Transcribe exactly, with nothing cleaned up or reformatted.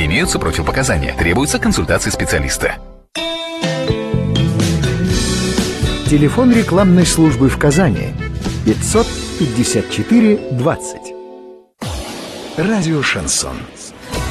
Имеются противопоказания. Требуется консультация специалиста. Телефон рекламной службы в Казани пятьсот пятьдесят четыре двадцать. Радио «Шансон».